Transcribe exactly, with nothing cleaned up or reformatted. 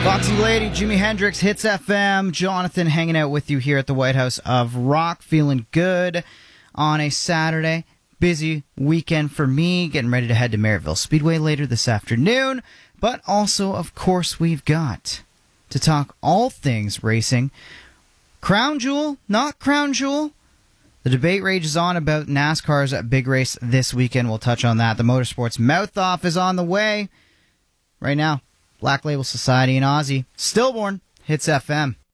Foxy Lady, Jimi Hendrix, Hits F M. Jonathan hanging out with you here at the White House of Rock. Feeling good on a Saturday. Busy weekend for me. Getting ready to head to Merrittville Speedway later this afternoon. But also, of course, we've got to talk all things racing. Crown Jewel, not Crown Jewel. The debate rages on about NASCAR's big race this weekend. We'll touch on that. The Motorsports Mouth-Off is on the way. Right now, Black Label Society and Ozzy. Stillborn, Hits F M.